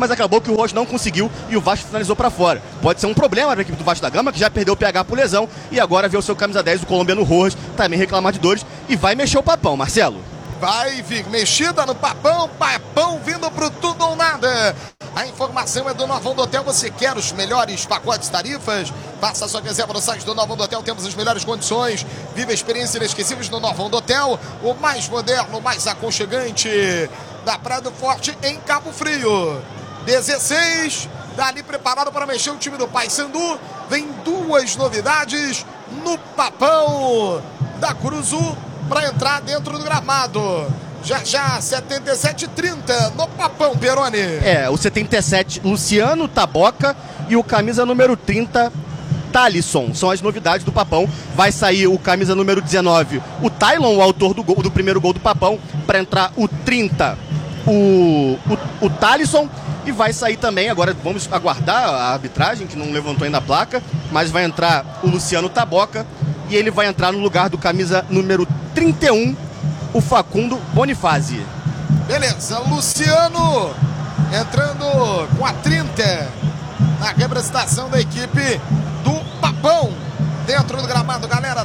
mas acabou que o Rojas não conseguiu e o Vasco finalizou para fora. Pode ser um problema para a equipe do Vasco da Gama, que já perdeu o PH por lesão e agora vê o seu camisa 10, o colombiano Rojas, também reclamar de dores e vai mexer o papão, Marcelo. Vai vir mexida no papão, papão vindo pro tudo ou nada. A informação é do Novão do Hotel. Você quer os melhores pacotes tarifas? Faça sua reserva no site do Novão do Hotel. Temos as melhores condições. Viva experiências inesquecíveis no Novão do Hotel. O mais moderno, o mais aconchegante da Praia do Forte em Cabo Frio. 16, dali preparado para mexer o time do Paysandu. Vem duas novidades no papão da Curuzu para entrar dentro do gramado. Já 77-30 no papão, Peroni. O 77, Luciano Taboca e o camisa número 30, Thalisson. São as novidades do papão. Vai sair o camisa número 19, o Tylon, o autor do primeiro gol do papão, para entrar o 30, o Thalisson. E vai sair também, agora vamos aguardar a arbitragem, que não levantou ainda a placa, mas vai entrar o Luciano Taboca e ele vai entrar no lugar do camisa número 31, o Facundo Bonifazi. Beleza, Luciano entrando com a 30 na representação da equipe do papão dentro do gramado, galera.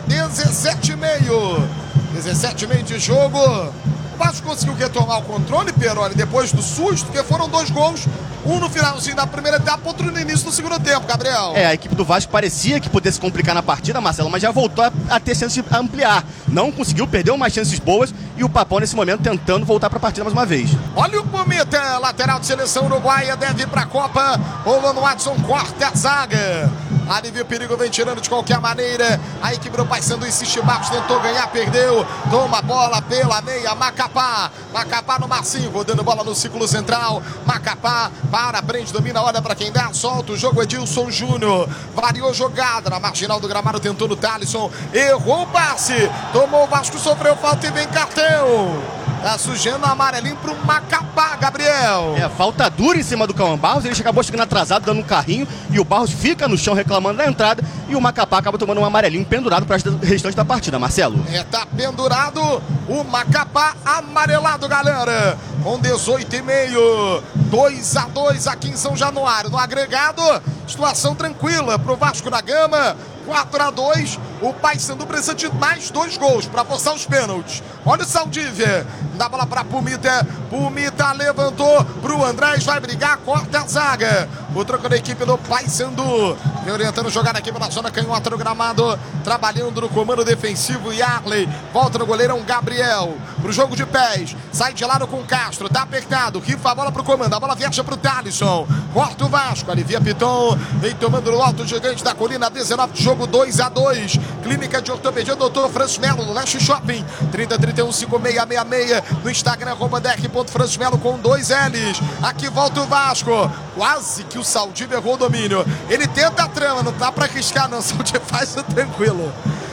17,5 de jogo. O Vasco conseguiu retomar o controle, Peroni, depois do susto, porque foram 2 gols, um no finalzinho da primeira etapa, outro no início do segundo tempo, Gabriel. A equipe do Vasco parecia que pudesse complicar na partida, Marcelo, mas já voltou a ter chance de ampliar. Não conseguiu, perdeu umas chances boas e o papão nesse momento tentando voltar para a partida mais uma vez. Olha o Pumita, lateral de seleção uruguaia, deve ir para a Copa. O Lano Watson corta a zaga. Alivia o perigo, vem tirando de qualquer maneira. A equipe do Paysandu insiste, Marcos tentou ganhar, perdeu. Toma a bola pela meia, Macapá. Macapá no Marcinho, rodando bola no círculo central. Macapá para, prende, domina, olha para quem dá, solta o jogo. Edilson Júnior variou jogada na marginal do gramado, tentou no Thalisson. Errou o passe, tomou o Vasco, sofreu falta e vem cartão. Tá sujando o amarelinho pro Macapá, Gabriel. Falta dura em cima do Cauã Barros. Ele acabou chegando atrasado, dando um carrinho. E o Barros fica no chão reclamando da entrada. E o Macapá acaba tomando um amarelinho pendurado para o restante da partida, Marcelo. Tá pendurado o Macapá amarelado, galera. Com 18,5. 2-2 aqui em São Januário. No agregado, situação tranquila pro Vasco da Gama. 4-2, o Paysandu precisa de mais 2 gols para forçar os pênaltis. Olha o Saldívia, dá bola para Pumita, Pumita levantou pro Andrés, vai brigar, corta a zaga. O troco da equipe do Paysandu, orientando jogada aqui pela zona canhota do gramado, trabalhando no comando defensivo. Yarley, volta no goleirão Gabriel, pro jogo de pés, sai de lado com Castro, tá apertado, rifa a bola pro comando, a bola viaja pro Thalisson, corta o Vasco, alivia Piton, vem tomando no alto gigante da colina, 19 de jogo, 2-2, Clínica de Ortopedia Dr. Francis Melo, no Leste Shopping, 30315666, no Instagram, @dr.francismelo com 2 L's, aqui volta o Vasco, quase que o Saldívia errou o domínio, ele tenta a trama, não dá pra arriscar não, Saldívia faz o tranquilo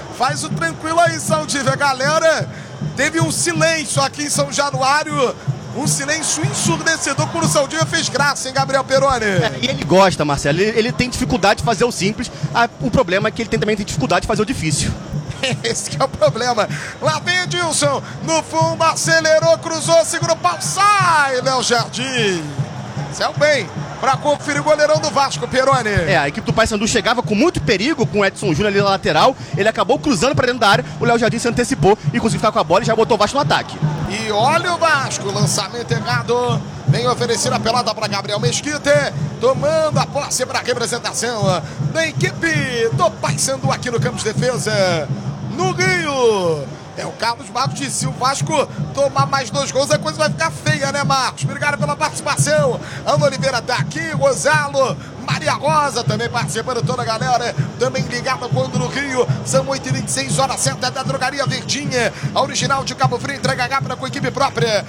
aí, Saldívia, galera, teve um silêncio aqui em São Januário, um silêncio ensurdecedor quando o Saldívia fez graça, hein, Gabriel Peroni? E ele gosta, Marcelo, ele tem dificuldade de fazer o simples, o problema é que ele também tem dificuldade de fazer o difícil. Esse que é o problema. Lá vem Edilson, no fundo, acelerou, cruzou, segurou o pau, sai, Léo Jardim. Saiu bem para conferir o goleirão do Vasco, Peroni. A equipe do Paysandu chegava com muito perigo com o Edson Júnior ali na lateral, ele acabou cruzando para dentro da área, o Léo Jardim se antecipou e conseguiu ficar com a bola e já botou o Vasco no ataque. E olha o Vasco, lançamento errado, vem oferecer a pelada para Gabriel Mesquita, tomando a posse para a representação da equipe do Paysandu aqui no campo de defesa, no Rio. O Carlos Marcos disse, se o Vasco tomar mais 2 gols, a coisa vai ficar feia, né, Marcos? Obrigado pela participação. Ana Oliveira tá aqui, Rosalo, Maria Rosa também participando, toda a galera também ligada quando no Rio. São 8h26, hora certa da Drogaria Verdinha, a original de Cabo Frio, entrega rápida com equipe própria.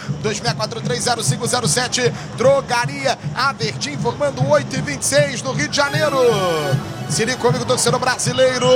26430507, Drogaria a Verdinha, informando 8h26 no Rio de Janeiro. Se liga comigo, torcedor brasileiro.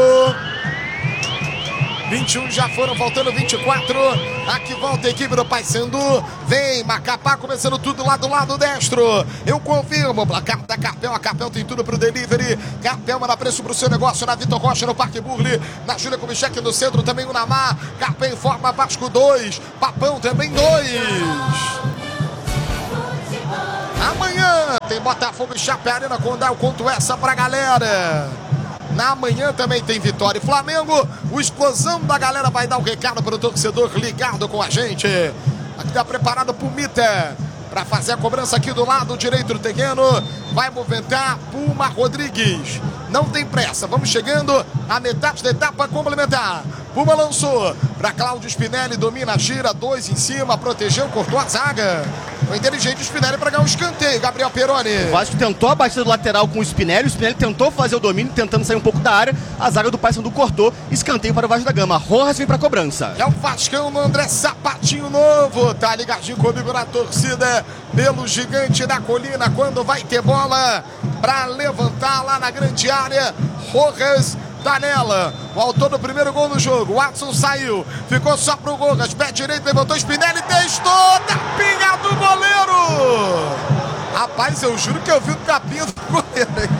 21 já foram, faltando 24. Aqui volta a equipe do Paysandu. Vem Macapá começando tudo lá do lado destro. Eu confirmo, placar da Carpel. A Carpel tem tudo pro delivery. Carpel manda preço pro seu negócio na Vitor Rocha, no Parque Burle, na Júlia Kubitschek no centro, também o Namar. Carpel informa, Vasco 2, Papão também 2. Amanhã tem Botafogo e Chapearina Condal. Eu conto essa pra galera. Na manhã também tem Vitória e Flamengo. O Explosão da galera vai dar o recado para o torcedor ligado com a gente. Aqui tá preparado pro Mita para fazer a cobrança aqui do lado direito do terreno. Vai movimentar Puma Rodrigues. Não tem pressa, vamos chegando à metade da etapa complementar. Puma lançou para Cláudio Spinelli, domina, gira, 2 em cima, protegeu, cortou a zaga. Foi inteligente o Spinelli para ganhar um escanteio, Gabriel Peroni. O Vasco tentou a batida do lateral com o Spinelli tentou fazer o domínio, tentando sair um pouco da área. A zaga do Paysandu cortou, escanteio para o Vasco da Gama. Rojas vem para a cobrança. É o Vascão no André Sapatinho Novo, tá ligadinho comigo na torcida pelo Gigante da Colina, quando vai ter bola para levantar lá na grande área. Rojas tá nela, o autor do primeiro gol do jogo. O Watson saiu, ficou só pro Rojas, pé direito, levantou Spinelli, testou, tapinha do goleiro. Rapaz, eu juro que eu vi o tapinha do goleiro aí.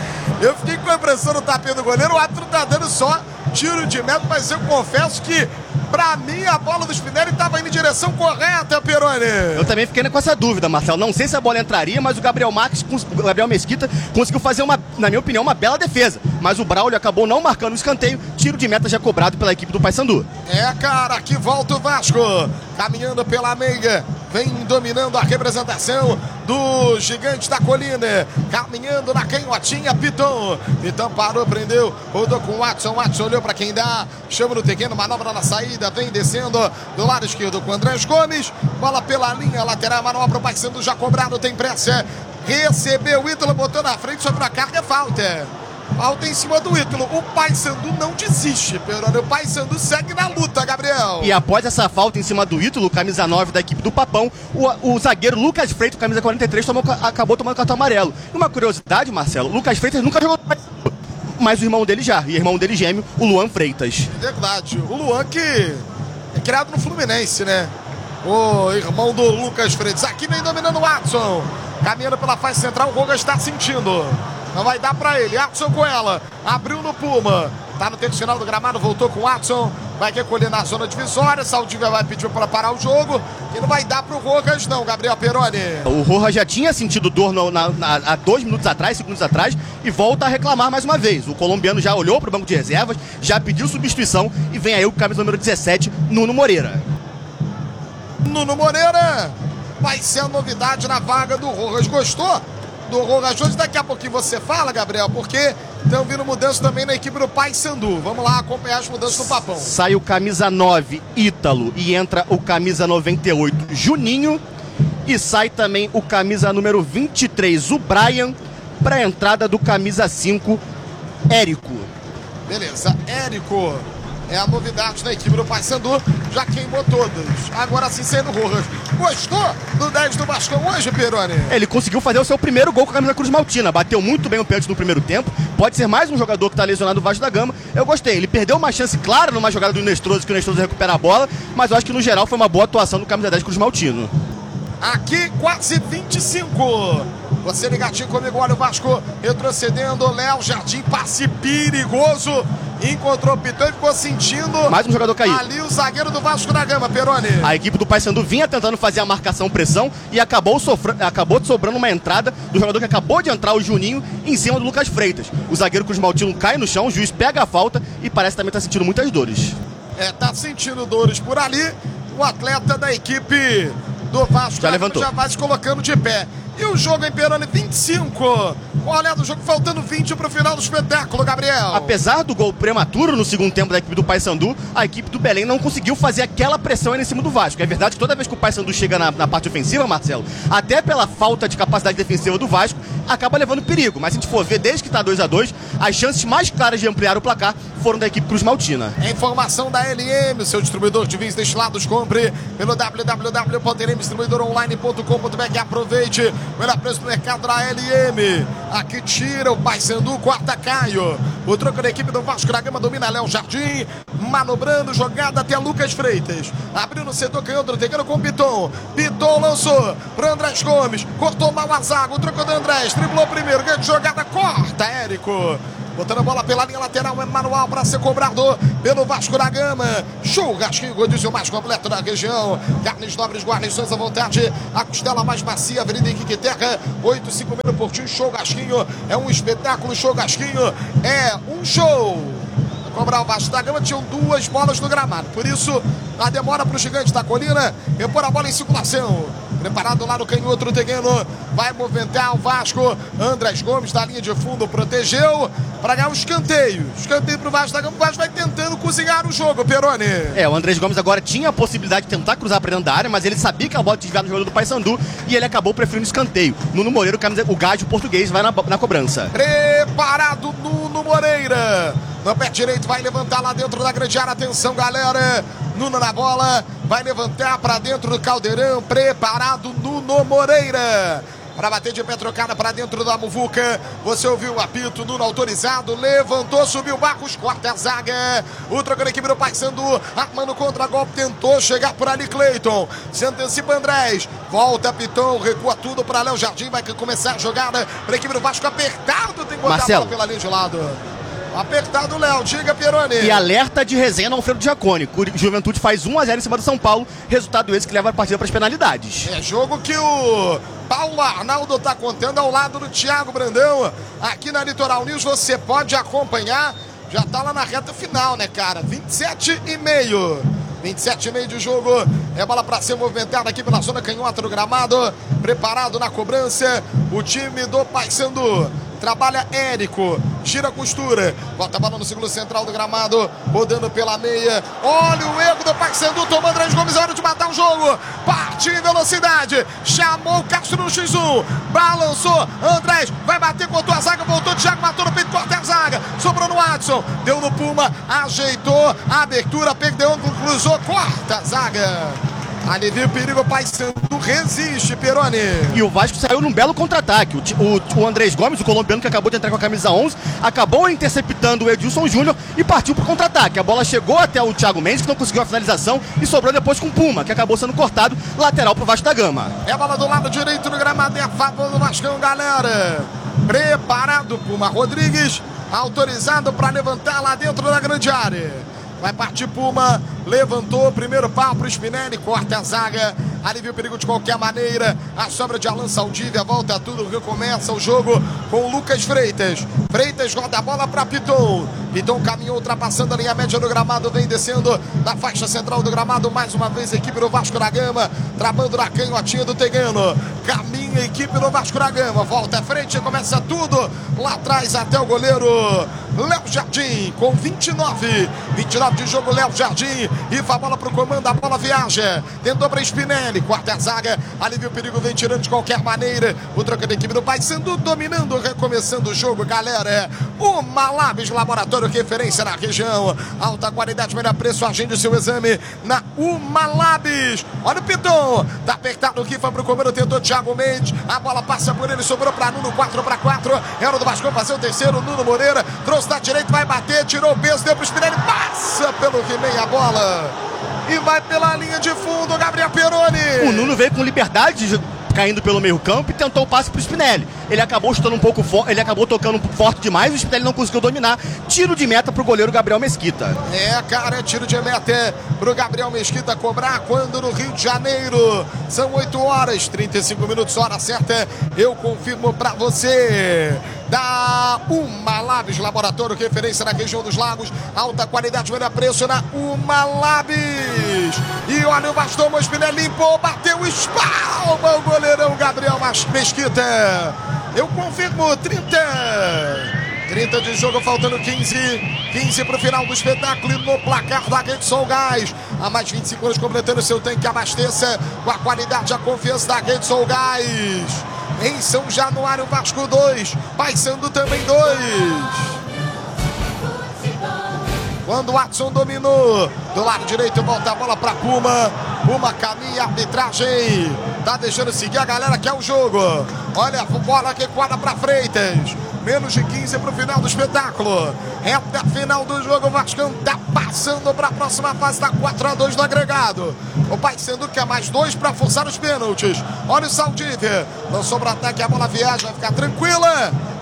Eu fiquei com a impressão do tapinha do goleiro. O Watson tá dando só tiro de meta, mas eu confesso que pra mim a bola do Spinelli estava indo em direção correta, Peroni. Eu também fiquei com essa dúvida, Marcelo. Não sei se a bola entraria, mas o Gabriel Mesquita conseguiu fazer, na minha opinião, uma bela defesa. Mas o Braulio acabou não marcando o escanteio. Tiro de meta já cobrado pela equipe do Paysandu. É, cara, aqui volta o Vasco. Caminhando pela meia. Vem dominando a representação do Gigante da Colina. Caminhando na canhotinha, Piton. Piton parou, prendeu, rodou com o Watson. Watson olhou para quem dá. Chama no terreno, manobra na saída. Vem descendo do lado esquerdo com o Andrés Gomes. Bola pela linha lateral, manobra o Paysandu já cobrado, tem pressa. Recebeu o Ítalo, botou na frente, sobre a carga, é falta. Falta em cima do Ítalo. O Paysandu não desiste, Peroni. O Paysandu segue na luta, Gabriel. E após essa falta em cima do Ítalo, camisa 9 da equipe do Papão, o zagueiro Lucas Freitas, camisa 43, acabou tomando cartão amarelo. Uma curiosidade, Marcelo, o Lucas Freitas nunca jogou no Paysandu, mas o irmão dele já. E o irmão dele gêmeo, o Luan Freitas. É verdade. O Luan que é criado no Fluminense, né? O irmão do Lucas Freitas. Aqui vem dominando o Watson. Caminhando pela faixa central, o Rogas está sentindo. Não vai dar pra ele. Watson com ela. Abriu no Puma. Tá no terço final do gramado. Voltou com o Watson. Vai recolher na zona divisória. Saldívia vai pedir para parar o jogo. E não vai dar pro Rojas, não, Gabriel Peroni. O Rojas já tinha sentido dor há 2 minutos atrás, segundos atrás. E volta a reclamar mais uma vez. O colombiano já olhou pro banco de reservas. Já pediu substituição. E vem aí o camisa número 17, Nuno Moreira. Nuno Moreira vai ser a novidade na vaga do Rojas. Gostou do Rojas hoje? Daqui a pouquinho você fala, Gabriel, porque estão vindo mudanças também na equipe do Paysandu. Vamos lá acompanhar as mudanças do Papão. Sai o camisa 9, Ítalo, e entra o camisa 98, Juninho. E sai também o camisa número 23, o Brian, para a entrada do camisa 5, Érico. Beleza, Érico é a novidade da equipe do Paysandu, já queimou todas. Agora sim, saindo o Rojas. Gostou do 10 do Vascão hoje, Peroni? Ele conseguiu fazer o seu primeiro gol com a camisa Cruz Maltina. Bateu muito bem o pênalti no primeiro tempo. Pode ser mais um jogador que está lesionado do Vasco da Gama. Eu gostei. Ele perdeu uma chance clara numa jogada do Nestroso, que o Nestroso recupera a bola. Mas eu acho que no geral foi uma boa atuação do camisa 10 Cruz Maltino. Aqui, quase 25. Você ligadinho comigo, olha o Vasco retrocedendo. Léo Jardim, passe perigoso. Encontrou o Piton e ficou sentindo. Mais um jogador caído. Ali o zagueiro do Vasco da Gama, Peroni. A equipe do Paysandu vinha tentando fazer a marcação-pressão e acabou sobrando uma entrada do jogador que acabou de entrar, o Juninho, em cima do Lucas Freitas. O zagueiro Cruz Maltino cai no chão, o juiz pega a falta e parece também estar sentindo muitas dores. Tá sentindo dores por ali. O atleta da equipe do Vasco já levantou. Já vai se colocando de pé. E o jogo em Peroni, 25. Olha do jogo, faltando 20 para o final do espetáculo, Gabriel. Apesar do gol prematuro no segundo tempo da equipe do Paysandu, a equipe do Belém não conseguiu fazer aquela pressão em cima do Vasco. É verdade que toda vez que o Paysandu chega na parte ofensiva, Marcelo, até pela falta de capacidade defensiva do Vasco, acaba levando perigo. Mas se a gente for ver, desde que está 2-2, as chances mais claras de ampliar o placar foram da equipe Cruz Maltina. É informação da LM, seu distribuidor de vinhos destilados. Compre pelo www.lmdistribuidoronline.com.br. Aproveite o melhor preço do mercado da LM. Aqui tira o Paysandu, quarta Caio. O troco da equipe do Vasco da Gama domina Léo Jardim, manobrando, jogada até Lucas Freitas. Abriu no setor canhoto, terreno com o Piton. Piton lançou para Andrés Gomes, cortou mal a zaga, o troco do Andrés, driblou primeiro, grande jogada, corta, Érico. botando a bola pela linha lateral, é manual para ser cobrado pelo Vasco da Gama. Churrasquinho, rodízio mais completo da região. Carnes nobres, guarnições à vontade. A costela mais macia, Avenida Henrique Terra, 856 no Portinho. Churrasquinho é um espetáculo, churrasquinho é um show. Cobrar o Vasco da Gama, tinham 2 bolas no gramado. Por isso, a demora para o Gigante da Colina repor a bola em circulação. Preparado lá no canhoto do terreno, vai movimentar o Vasco. Andrés Gomes da linha de fundo protegeu para ganhar um escanteio. Escanteio para o Vasco da Gama. O Vasco vai tentando cozinhar o jogo, Peroni. O Andrés Gomes agora tinha a possibilidade de tentar cruzar para dentro da área, mas ele sabia que a bola tinha desviado no jogador do Paysandu e ele acabou preferindo escanteio. Nuno Moreira, o gajo português, vai na cobrança. Preparado Nuno Moreira. No pé direito, vai levantar lá dentro da grande área. Atenção, galera. Nuno na bola. Vai levantar para dentro do caldeirão. Preparado Nuno Moreira. Para bater de pé trocada para dentro da muvuca. Você ouviu o apito, Nuno autorizado. Levantou, subiu Barcos, corta a zaga. O trocando equipe do Paysandu. Armando contra-golpe, tentou chegar por ali Cleiton. Se antecipa Andrés. Volta Piton, recua tudo para Léo Jardim. Vai começar a jogada para a equipe do Vasco. Apertado, tem que botar Marcelo. a bola pela linha de lado. Apertado, Léo. Diga, Peroni. E alerta de resenha no Alfredo Giacone. Juventude faz 1-0 em cima do São Paulo. Resultado esse que leva a partida para as penalidades. É jogo que o Paulo Arnaldo está contando ao lado do Thiago Brandão. Aqui na Litoral News você pode acompanhar. Já está lá na reta final, né, cara? 27,5. 27,5 de jogo. É bola para ser movimentada aqui pela zona canhota do gramado. Preparado na cobrança. O time do Paysandu. Trabalha Érico, gira a costura, bota a bola no círculo central do gramado, rodando pela meia. Olha o erro do Paysandu, tomando Andrés Gomes, hora de matar o jogo. Partiu em velocidade, chamou o Castro no X1, balançou, Andrés vai bater, cortou a zaga, voltou, Thiago matou no peito, corta a zaga, sobrou no Adson, deu no Puma, ajeitou a abertura, perdeu, cruzou, corta a zaga. Alivia o perigo, o Paysandu resiste, Peroni. E o Vasco saiu num belo contra-ataque. O Andrés Gomes, o colombiano que acabou de entrar com a camisa 11, acabou interceptando o Edilson Júnior e partiu pro contra-ataque. A bola chegou até o Thiago Mendes, que não conseguiu a finalização, e sobrou depois com o Puma, que acabou sendo cortado, lateral pro Vasco da Gama. É a bola do lado direito do gramado, é a favor do Vascão, galera. Preparado, Puma Rodrigues, autorizado para levantar lá dentro da grande área. Vai partir Puma, levantou, primeiro pau pro Spinelli, corta a zaga, alivia o perigo de qualquer maneira, a sobra de Alan Saldívia, volta tudo, recomeça o jogo com o Lucas Freitas. Freitas roda a bola para Piton. Piton caminhou, ultrapassando a linha média do gramado, vem descendo na faixa central do gramado, mais uma vez a equipe do Vasco da Gama, travando na canhotinha do Tegano. Caminha a equipe do Vasco da Gama, volta à frente, começa tudo lá atrás até o goleiro Léo Jardim, com 29 de jogo, Léo Jardim, e a bola pro comando, a bola viaja, tentou para Spinelli, quarta zaga, alivia o perigo, vem tirando de qualquer maneira, o troca da equipe do Paysandu, dominando, recomeçando o jogo, galera. O Malabis Laboratório, referência na região, alta qualidade, melhor preço, agende o seu exame na Malabis. Olha o Piton, tá apertado aqui, foi pro comando, tentou Thiago Mendes, a bola passa por ele, sobrou para Nuno, 4-4, era do Vasco fazer o terceiro, Nuno Moreira, trouxe da direita, vai bater, tirou o peso, deu pro Spinelli, passa pelo que meia bola e vai pela linha de fundo, Gabriel Peroni. O Nuno veio com liberdade, caindo pelo meio campo e tentou o passe pro Spinelli. Ele acabou chutando um pouco forte, ele acabou tocando forte demais, o Spinelli não conseguiu dominar. Tiro de meta pro goleiro Gabriel Mesquita. Cara, é tiro de meta pro Gabriel Mesquita cobrar quando no Rio de Janeiro. São 8h35, hora certa. Eu confirmo pra você. Da Malabis Laboratório, referência na região dos lagos, alta qualidade, melhor preço na Malabis. E olha o Vasco, o Spinelli limpou, bateu, espalma o goleirão Gabriel Mesquita. Eu confirmo, 30 de jogo, faltando 15 para o final do espetáculo, e no placar da Rede Sol Gás, a mais 25 anos completando seu tanque, abasteça com a qualidade e a confiança da Rede Sol Gás. Em São Januário, Vasco 2, Paysandu também 2. Quando o Adson dominou, do lado direito volta a bola para Puma. Puma caminha, arbitragem tá deixando seguir a galera que é o jogo. Olha a bola que quadra para Freitas. Menos de 15 para o final do espetáculo. Reta final do jogo, o Vascão tá passando para a próxima fase, tá 4-2 no agregado. O Paysandu quer mais 2 para forçar os pênaltis. Olha o Saldívia, lançou para ataque, a bola viaja, vai ficar tranquila.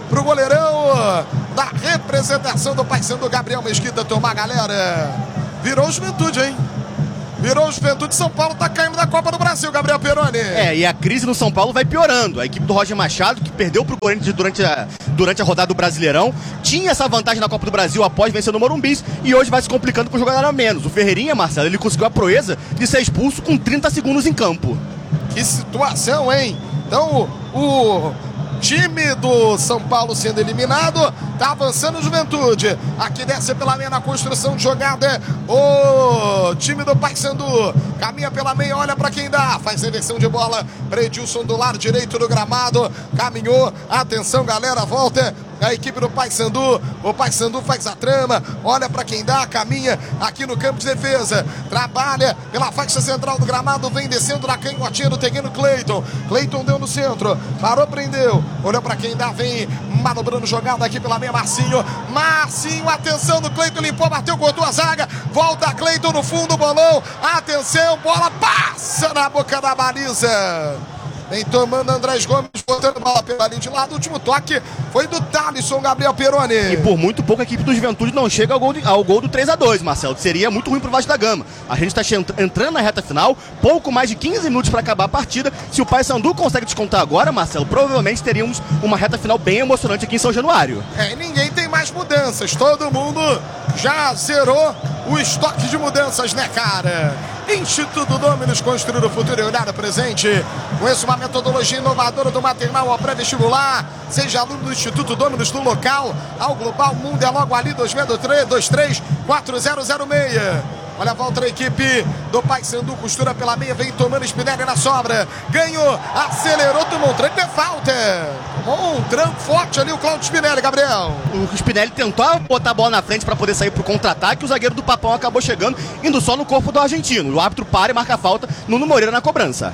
pro goleirão da representação do Paysandu, Gabriel Mesquita, tomar, galera. Virou Juventude, hein? Virou Juventude. São Paulo tá caindo da Copa do Brasil, Gabriel Peroni. E a crise no São Paulo vai piorando. A equipe do Roger Machado, que perdeu pro Corinthians durante a rodada do Brasileirão, tinha essa vantagem na Copa do Brasil após vencer no Morumbi, e hoje vai se complicando com o jogador a menos. O Ferreirinha, Marcelo, ele conseguiu a proeza de ser expulso com 30 segundos em campo. Que situação, hein? Então, o time do São Paulo sendo eliminado, tá avançando o Juventude. Aqui desce pela meia na construção de jogada o time do Paysandu. Caminha pela meia, olha pra quem dá. Faz reversão de bola para Edilson do lado direito do gramado. Caminhou, atenção, galera, volta a equipe do Paysandu. O Paysandu faz a trama, olha pra quem dá, caminha aqui no campo de defesa, trabalha pela faixa central do gramado, vem descendo na canhotinha do terreno Cleiton. Cleiton deu no centro, parou, prendeu, olhou pra quem dá, vem manobrando jogada aqui pela meia, Marcinho. Marcinho, atenção do Cleiton, limpou, bateu, cortou a zaga, volta Cleiton no fundo, bolão, atenção, bola passa na boca da baliza. Vem tomando Andrés Gomes, botando bola pela linha de lado. O último toque foi do Thalisson, Gabriel Peroni. E por muito pouco a equipe do Juventude não chega ao gol do 3-2, Marcelo. Seria muito ruim pro Vasco da Gama. A gente está entrando na reta final, pouco mais de 15 minutos para acabar a partida. Se o Paysandu consegue descontar agora, Marcelo, provavelmente teríamos uma reta final bem emocionante aqui em São Januário. Ninguém tem mais mudanças. Todo mundo já zerou o estoque de mudanças, né, cara? Instituto Dominus, construir o futuro e olhar o presente. Conheça uma metodologia inovadora do maternal ao pré-vestibular. Seja aluno do Instituto Dominus do local ao global. Mundo é logo ali, 2623-4006. Olha a volta da equipe do Paysandu, costura pela meia, vem tomando Spinelli na sobra. Ganhou, acelerou, tomou um tranco de falta. Tomou um tranco forte ali o Claudio Spinelli, Gabriel. O Spinelli tentou botar a bola na frente para poder sair pro contra-ataque. O zagueiro do Papão acabou chegando, indo só no corpo do argentino. O árbitro para e marca a falta, Nuno Moreira na cobrança.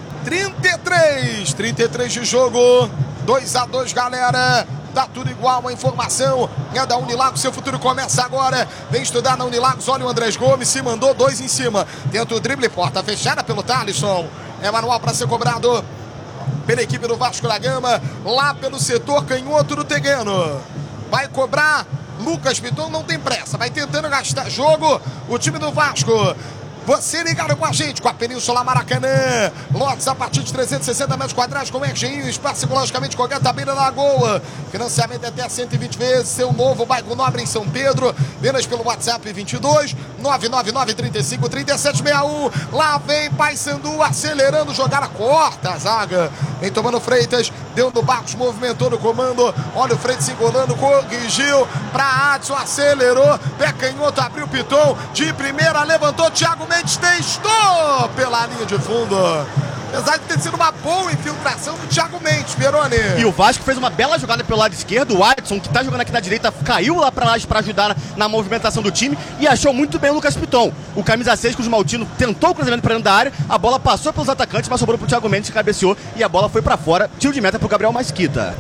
33 de jogo, 2-2, galera. Tá tudo igual, a informação é da Unilagos, seu futuro começa agora. Vem estudar na Unilagos, olha o Andrés Gomes, se mandou 2 em cima. Tenta o drible, porta fechada pelo Thalisson. É manual para ser cobrado pela equipe do Vasco da Gama, lá pelo setor canhoto do terreno. Vai cobrar Lucas Piton, não tem pressa, vai tentando gastar jogo o time do Vasco. Você ligado com a gente, com a Península Maracanã. Lotes a partir de 360 metros quadrados com RGI, espaço ecologicamente correto, à beira da lagoa. Financiamento até 120 vezes. Seu novo bairro nobre em São Pedro. Vendas pelo WhatsApp 22 999 35 3761. Lá vem Paysandu acelerando, jogada, corta a zaga. Vem tomando Freitas, deu no Barcos, movimentou no comando. Olha o Freitas engolando, corrigiu para Adson, acelerou. Pé canhoto, abriu o Piton. De primeira, levantou, Thiago Mendes testou pela linha de fundo. Apesar de ter sido uma boa infiltração do Thiago Mendes, Peroni. E o Vasco fez uma bela jogada pelo lado esquerdo. O Adson, que tá jogando aqui na direita, caiu lá pra lá para ajudar na movimentação do time e achou muito bem o Lucas Piton. O camisa 6, com o Maltino, tentou o cruzamento para dentro da área. A bola passou pelos atacantes, mas sobrou pro Thiago Mendes, que cabeceou e a bola foi pra fora. Tiro de meta pro Gabriel Mesquita.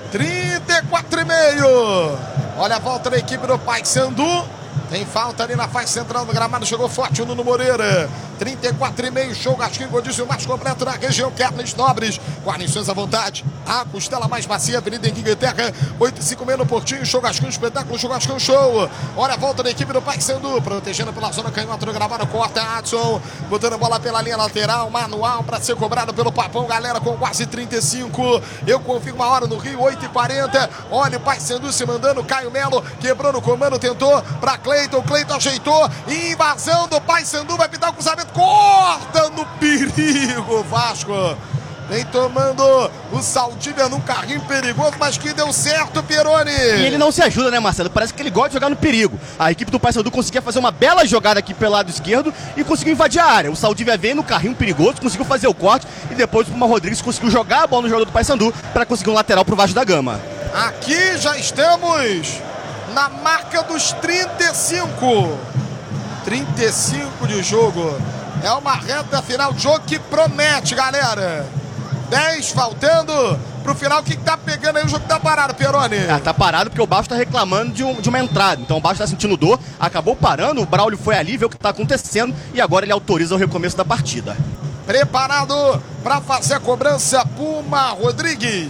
34,5. Olha a volta da equipe do Paysandu. Tem falta ali na faixa central do gramado, chegou forte o Nuno Moreira. 34,5, show Gasquinho, rodízio mais completo na região, carnes nobres, guarnições à vontade. A costela mais macia, Avenida Henrique Terra, 8,56 no Portinho, show Gasquinho, espetáculo, show Gasquinho, show. Olha a volta da equipe do Paysandu, protegendo pela zona canhota do gramado, corta Adson, botando a bola pela linha lateral, manual para ser cobrado pelo Papão, galera, com quase 35. Eu confirmo a hora no Rio, 8h40. Olha o Paysandu se mandando, Caio Melo quebrou no comando, tentou para Cleiton ajeitou, invasão do Paysandu, vai pintar o cruzamento, corta no perigo, Vasco. Vem tomando o Saldívia num carrinho perigoso, mas que deu certo, Peroni. E ele não se ajuda, né, Marcelo? Parece que ele gosta de jogar no perigo. A equipe do Paysandu conseguia fazer uma bela jogada aqui pelo lado esquerdo e conseguiu invadir a área. O Saldívia veio no carrinho perigoso, conseguiu fazer o corte e depois o Puma Rodrigues conseguiu jogar a bola no jogador do Paysandu para conseguir um lateral pro Vasco da Gama. Aqui já estamos na marca dos 35. 35 de jogo. É uma reta final de jogo que promete, galera. 10 faltando pro final. O que tá pegando aí? O jogo tá parado, Peroni. Tá parado porque o Baixo tá reclamando de uma entrada. Então o Baixo tá sentindo dor, acabou parando. O Braulio foi ali, ver o que tá acontecendo e agora ele autoriza o recomeço da partida. Preparado para fazer a cobrança, Puma Rodrigues.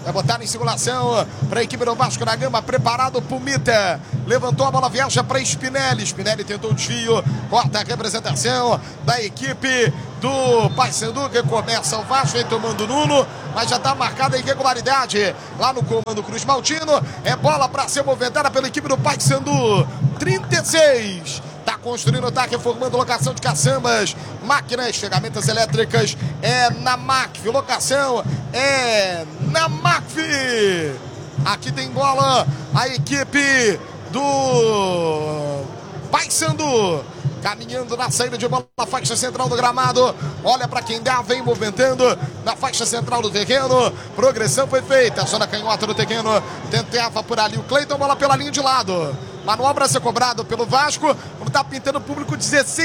Vai botar em circulação para a equipe do Vasco da Gama. Preparado pro Mita. Levantou a bola, viaja para Spinelli. Spinelli tentou o desvio. Corta a representação da equipe do Paysandu, que começa o Vasco, vem tomando o Nuno, mas já está marcada a irregularidade lá no comando Cruz Maltino. É bola para ser movimentada pela equipe do Paysandu. 36. Está construindo, está reformando locação de caçambas, máquinas, ferramentas elétricas, é na MACF, locação é na MACF. Aqui tem bola a equipe do Paysandu, caminhando na saída de bola na faixa central do gramado. Olha para quem dá, vem movimentando na faixa central do terreno. Progressão foi feita, zona canhota do terreno, tentava por ali o Cleiton, bola pela linha de lado. Manobra a ser cobrado pelo Vasco, como está pintando o público,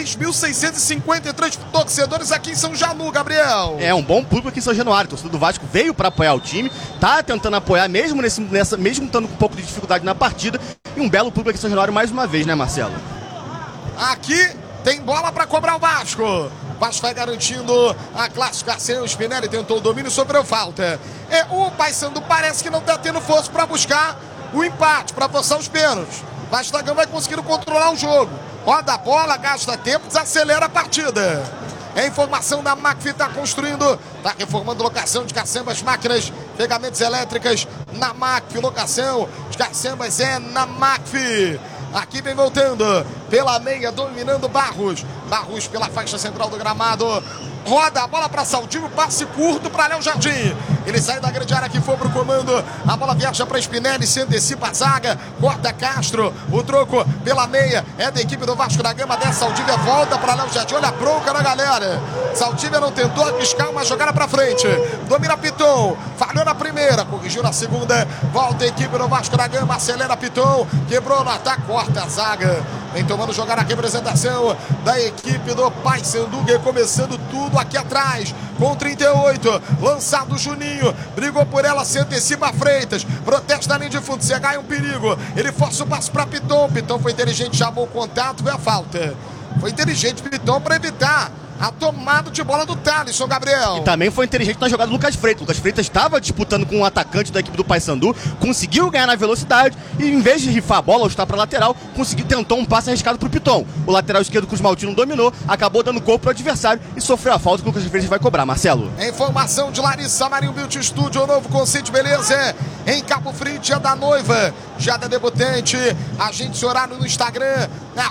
16.653 torcedores aqui em São Januário, Gabriel. É um bom público aqui em São Januário. O torcedor do Vasco veio para apoiar o time, tá tentando apoiar mesmo mesmo estando com um pouco de dificuldade na partida. E um belo público aqui em São Januário mais uma vez, né, Marcelo? Aqui tem bola para cobrar o Vasco. O Vasco vai garantindo a classificação. O Spinelli tentou o domínio, sofreu falta. O Paysandu parece que não está tendo força para buscar o empate, para forçar os pênaltis. O Vasco da Gama vai conseguindo controlar o jogo. Roda a bola, gasta tempo, desacelera a partida. É informação da MACF, está construindo, está reformando locação de caçambas, máquinas, ferramentas elétricas na MACF. Locação de caçambas é na MACF. Aqui vem voltando pela meia, dominando Barros. Barros pela faixa central do gramado. Roda a bola para Saldívio, passe curto para Léo Jardim. Ele sai da grande área que foi para o comando. A bola viaja para Spinelli, se antecipa a zaga. Corta Castro, o troco pela meia é da equipe do Vasco da Gama. Dessa Saldívia, volta para Léo Jardim. Olha a bronca na galera. Saldívia não tentou arriscar uma jogada para frente. Domina Piton, falhou na primeira, corrigiu na segunda. Volta a equipe do Vasco da Gama, acelera Piton, quebrou no ataque, corta a zaga. Vem tomando jogada a representação da equipe do Paysandu, começando tudo aqui atrás, com 38, lançado o Juninho, brigou por ela, se antecipa a Freitas, protesta na linha de fundo, CH é um perigo, ele força o passo para Piton, Piton foi inteligente, chamou o contato, veio a falta, foi inteligente Piton para evitar a tomada de bola do Thalisson, Gabriel. E também foi inteligente na jogada do Lucas Freitas. O Lucas Freitas estava disputando com um atacante da equipe do Paysandu, conseguiu ganhar na velocidade e, em vez de rifar a bola ou estar para a lateral, tentou um passe arriscado para o Piton. O lateral esquerdo Cruz Maltino dominou, acabou dando gol para o adversário e sofreu a falta que o Lucas Freitas vai cobrar, Marcelo. Informação de Larissa Marinho Beauty Studio, o novo conceito de beleza em Cabo Frio, dia da noiva, já da debutante. Agende horário no Instagram,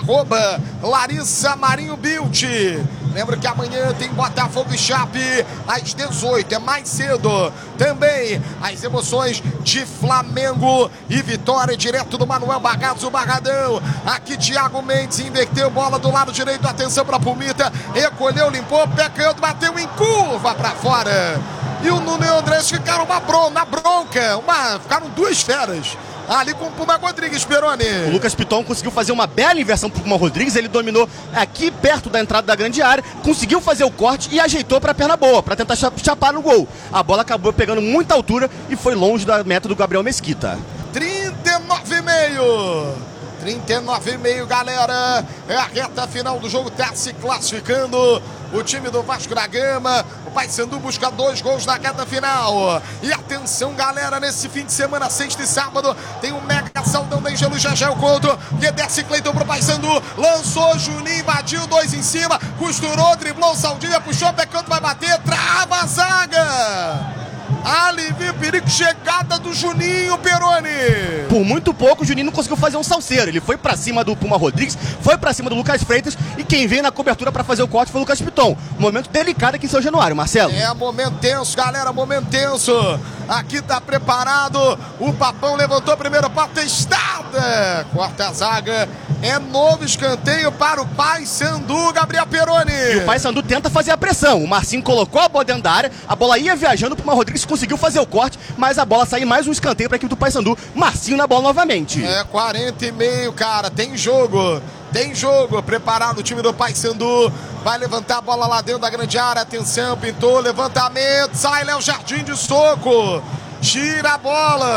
@Larissa Marinho Beauty. Lembra que amanhã tem Botafogo e Chape às 18, é mais cedo. Também as emoções de Flamengo e Vitória, direto do Manuel Barrados, o Barradão. Aqui Thiago Mendes inverteu bola do lado direito, atenção para Pumita, recolheu, limpou, pé canhoto, bateu em curva para fora. E o Nuno e o Andrés ficaram na bronca, ficaram duas feras ali com o Puma Rodrigues, Peroni. O Lucas Piton conseguiu fazer uma bela inversão pro Puma Rodrigues, ele dominou aqui perto da entrada da grande área, conseguiu fazer o corte e ajeitou para a perna boa, para tentar chapar no gol. A bola acabou pegando muita altura e foi longe da meta do Gabriel Mesquita. 39,5, galera. É a reta final do jogo, tá se classificando o time do Vasco da Gama. O Paysandu busca 2 gols na reta final. E atenção, galera, nesse fim de semana, sexta e sábado, tem um mega saldão da Angelo Jajel Couto, que desce Cleiton pro Paysandu, lançou Juninho, invadiu, 2 em cima, costurou, driblou, Saldívia, puxou, pé canto, vai bater, trava a zaga. Alivia o perigo, chegada do Juninho, Peroni. Por muito pouco o Juninho não conseguiu fazer um salseiro. Ele foi pra cima do Puma Rodrigues, foi pra cima do Lucas Freitas e quem veio na cobertura pra fazer o corte foi o Lucas Piton. Momento delicado aqui em São Januário, Marcelo. É momento tenso, galera, momento tenso. Aqui tá preparado, o Papão levantou primeiro para testada, corta a zaga. É novo escanteio para o Paysandu, Gabriel Peroni. E o Paysandu tenta fazer a pressão. O Marcinho colocou a bola dentro da área, a bola ia viajando, o Puma Rodrigues conseguiu fazer o corte, mas a bola saiu mais um escanteio para a equipe do Paysandu. Marcinho na bola novamente. 40,5, cara, tem jogo. Tem jogo, preparado o time do Paysandu. Vai levantar a bola lá dentro da grande área. Atenção, pintou, levantamento. Sai Léo Jardim de soco. Tira a bola.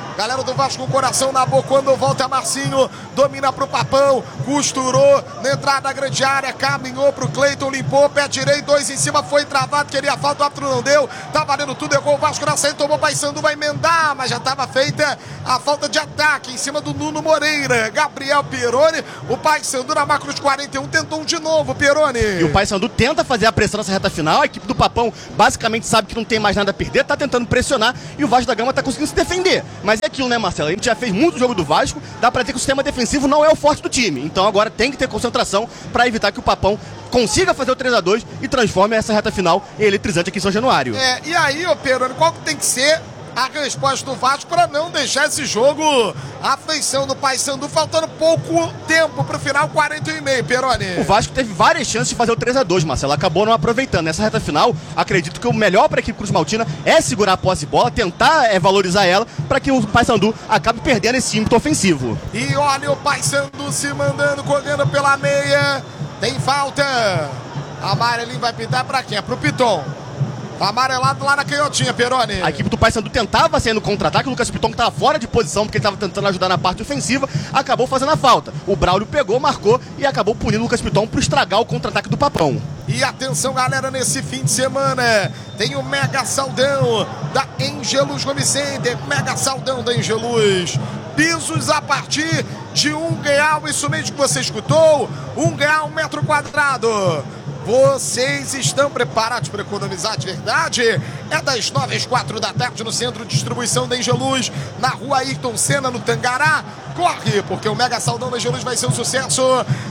Galera do Vasco com o coração na boca, quando volta Marcinho, domina pro Papão, costurou na entrada da grande área, caminhou pro Cleiton, limpou, pé direito, 2 em cima, foi travado, queria falta, o árbitro não deu, tá valendo tudo, errou o Vasco na saída, tomou Paysandu, vai emendar, mas já estava feita a falta de ataque em cima do Nuno Moreira. Gabriel Pieroni, o Paysandu na marca dos 41, tentou um de novo, Pieroni. E o Paysandu tenta fazer a pressão nessa reta final, a equipe do Papão basicamente sabe que não tem mais nada a perder, tá tentando pressionar e o Vasco da Gama tá conseguindo se defender. Mas é aquilo, né, Marcelo? A gente já fez muito jogo do Vasco, dá pra dizer que o sistema defensivo não é o forte do time. Então agora tem que ter concentração pra evitar que o Papão consiga fazer o 3-2 e transforme essa reta final em eletrizante aqui em São Januário. E aí, ô Pieroni, qual que tem que ser a resposta do Vasco para não deixar esse jogo à feição do Paysandu, faltando pouco tempo pro final, 40,5, Pieroni? O Vasco teve várias chances de fazer o 3-2, Marcelo, acabou não aproveitando. Nessa reta final, acredito que o melhor para a equipe Cruz Maltina é segurar a posse de bola, tentar valorizar ela, para que o Paysandu acabe perdendo esse ímpeto ofensivo. E olha o Paysandu se mandando, correndo pela meia, tem falta. Amarelinho vai pintar para quem? É pro Piton. Amarelado lá na canhotinha, Pieroni. A equipe do Paysandu tentava sair no contra-ataque, o Lucas Piton, que estava fora de posição, porque ele estava tentando ajudar na parte ofensiva, acabou fazendo a falta. O Braulio pegou, marcou e acabou punindo o Lucas Piton para estragar o contra-ataque do Papão. E atenção, galera, nesse fim de semana tem o mega saldão da Angelus Home Center, mega saldão da Angelus. Pisos a partir de R$1, isso mesmo que você escutou, R$1 um metro quadrado. Vocês estão preparados para economizar de verdade? É das 9 às 4 da tarde no centro de distribuição da Angelus, na rua Ayrton Senna, no Tangará. Corre, porque o mega saldão da Angelus vai ser um sucesso.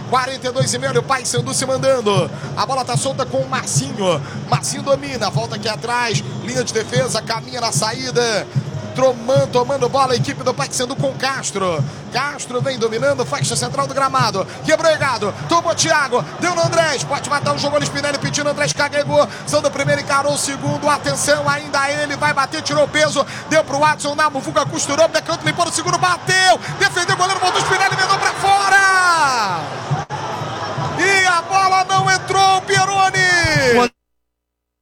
42,5, o Paysandu se mandando. A bola tá solta com o Marcinho. Marcinho domina, volta aqui atrás, linha de defesa, caminha na saída. Tomando bola a equipe do Paysandu com Castro. Castro vem dominando, faixa central do gramado. Quebrou Egado, tomou Thiago, deu no Andrés. Pode matar o jogo no Spinelli, pedindo Andrés, carregou. São do primeiro, encarou o segundo. Atenção, ainda ele vai bater, tirou o peso. Deu pro Watson, na Mufuca, costurou. Decanto, limpou no segundo, bateu. Defendeu o goleiro, voltou o Spinelli, mandou pra fora. E a bola não entrou, Pieroni.